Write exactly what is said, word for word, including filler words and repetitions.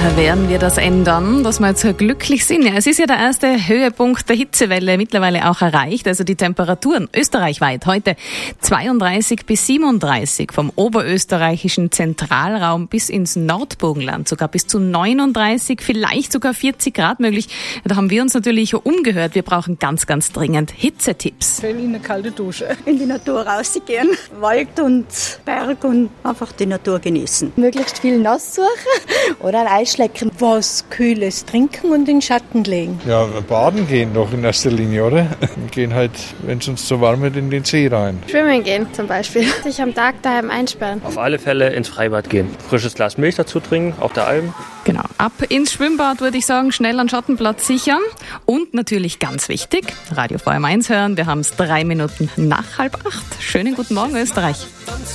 werden wir das ändern, dass wir jetzt glücklich sind. Ja, es ist ja der erste Höhepunkt der Hitzewelle mittlerweile auch erreicht. Also die Temperaturen österreichweit heute zweiunddreißig bis siebenunddreißig, vom oberösterreichischen Zentralraum bis ins Nordburgenland, sogar bis zu neununddreißig, vielleicht sogar vierzig Grad möglich. Da haben wir uns natürlich umgehört. Wir brauchen ganz, ganz dringend Hitzetipps. In eine kalte Dusche. In die Natur rausgehen, Wald und Berg und einfach die Natur genießen. Möglichst viel nass suchen oder ein Eis schlecken. Was Kühles trinken und in den Schatten legen. Ja, baden gehen doch in erster Linie, oder? Wir gehen halt, wenn es uns zu warm wird, in den See rein. Schwimmen gehen zum Beispiel. Sich am Tag daheim einsperren. Auf alle Fälle ins Freibad gehen. Frisches Glas Milch dazu trinken, auf der Alm. Genau, ab ins Schwimmbad würde ich sagen, schnell einen Schattenplatz sichern. Und natürlich ganz wichtig, Radio V M eins hören. Wir haben es drei Minuten nach halb acht. Schönen guten Morgen, Österreich.